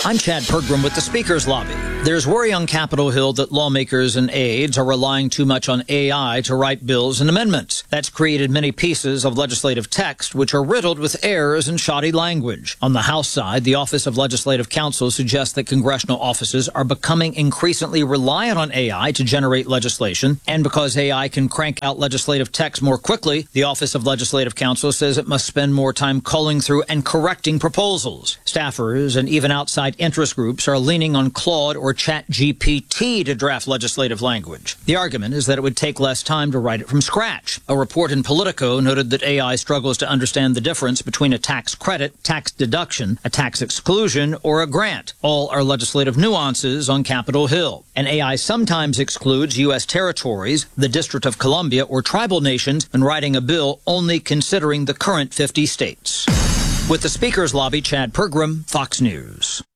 I'm Chad Pergram with the Speaker's Lobby. There's worry on Capitol Hill that lawmakers and aides are relying too much on AI to write bills and amendments. That's created many pieces of legislative text which are riddled with errors and shoddy language. On the House side, the Office of Legislative Counsel suggests that congressional offices are becoming increasingly reliant on AI to generate legislation, and because AI can crank out legislative text more quickly, the Office of Legislative Counsel says it must spend more time culling through and correcting proposals. Staffers and even outside interest groups are leaning on Claude or ChatGPT to draft legislative language. The argument is that it would take less time to write it from scratch. A report in Politico noted that AI struggles to understand the difference between a tax credit, tax deduction, a tax exclusion, or a grant. All are legislative nuances on Capitol Hill. And AI sometimes excludes U.S. territories, the District of Columbia, or tribal nations when writing a bill only considering the current 50 states. With the Speaker's Lobby, Chad Pergram, Fox News.